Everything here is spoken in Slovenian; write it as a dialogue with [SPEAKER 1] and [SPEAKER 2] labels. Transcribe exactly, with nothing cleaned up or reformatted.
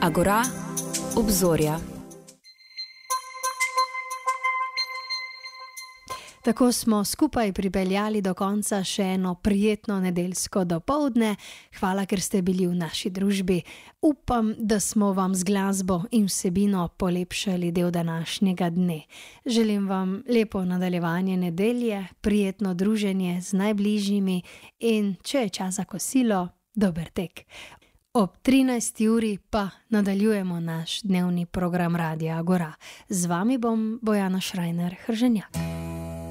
[SPEAKER 1] Agora, obzorja.
[SPEAKER 2] Tako smo skupaj pripeljali do konca še eno prijetno nedeljsko dopoldne. Hvala, ker ste bili v naši družbi. Upam, da smo vam z glasbo in vsebino polepšali del današnjega dne. Želim vam lepo nadaljevanje nedelje, prijetno druženje z najbližjimi in, če je čas za kosilo, dober tek. Ob trinajsti uri pa nadaljujemo naš dnevni program Radia Agora. Z vami bom Bojana Šrajner Hrženjak.